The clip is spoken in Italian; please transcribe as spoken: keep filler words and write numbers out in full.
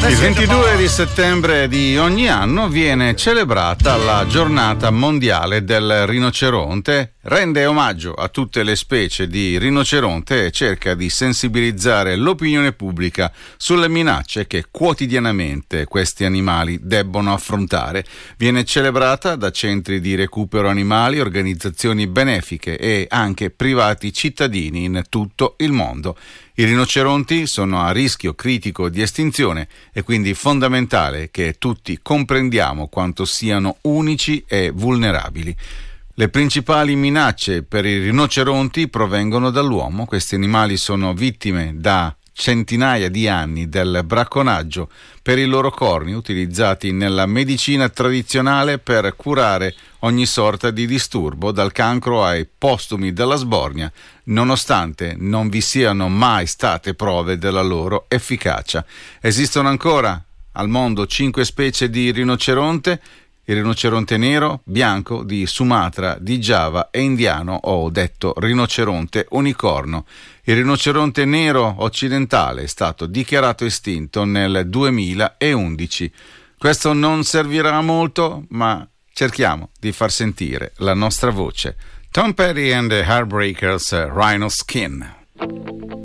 Il ventidue di settembre di ogni anno viene celebrata la giornata mondiale del rinoceronte, rende omaggio a tutte le specie di rinoceronte e cerca di sensibilizzare l'opinione pubblica sulle minacce che quotidianamente questi animali debbono affrontare. Viene celebrata da centri di recupero animali, organizzazioni benefiche e anche privati cittadini in tutto il mondo. I rinoceronti sono a rischio critico di estinzione e quindi è fondamentale che tutti comprendiamo quanto siano unici e vulnerabili. Le principali minacce per i rinoceronti provengono dall'uomo. Questi animali sono vittime da centinaia di anni del bracconaggio per i loro corni, utilizzati nella medicina tradizionale per curare ogni sorta di disturbo, dal cancro ai postumi della sbornia, nonostante non vi siano mai state prove della loro efficacia. Esistono ancora al mondo cinque specie di rinoceronte: il rinoceronte nero, bianco, di Sumatra, di Giava e indiano, o detto rinoceronte unicorno. Il rinoceronte nero occidentale è stato dichiarato estinto nel duemilaundici. Questo non servirà a molto, ma cerchiamo di far sentire la nostra voce. Tom Petty and the Heartbreakers, Rhino Skin.